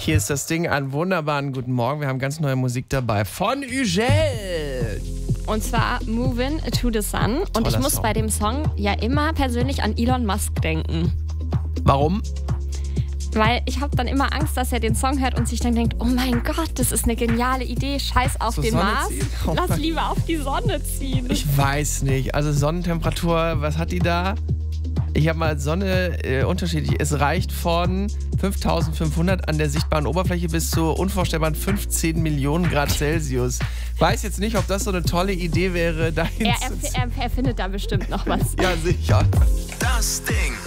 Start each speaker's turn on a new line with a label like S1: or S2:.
S1: Hier ist das Ding, einen wunderbaren guten Morgen. Wir haben ganz neue Musik dabei von Ugel.
S2: Und zwar Movin' to the Sun. Und
S1: Toller
S2: ich muss
S1: Song.
S2: bei dem Song ja immer persönlich an Elon Musk denken.
S1: Warum?
S2: Weil ich habe dann immer Angst, dass er den Song hört und sich dann denkt, oh mein Gott, das ist eine geniale Idee, scheiß auf
S1: Zur
S2: den
S1: Sonne
S2: Mars,
S1: ziehen? Oh
S2: lass
S1: mein-
S2: lieber auf die Sonne ziehen.
S1: Ich weiß nicht. Also Sonnentemperatur, was hat die da? Ich habe mal Sonne unterschiedlich. Es reicht von 5500 an der sichtbaren Oberfläche bis zu unvorstellbaren 15 Millionen Grad Celsius. Weiß jetzt nicht, ob das so eine tolle Idee wäre, dahin zu ziehen.
S2: Er findet da bestimmt noch was.
S1: Ja, sicher.
S3: Das Ding.